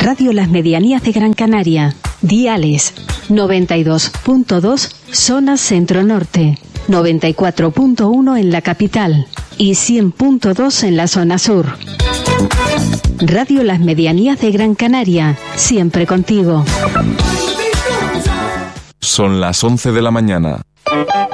Radio Las Medianías de Gran Canaria. Diales 92.2 zona centro-norte, 94.1 en la capital y 100.2 en la zona sur. Radio Las Medianías de Gran Canaria, siempre contigo. Son las 11 de la mañana.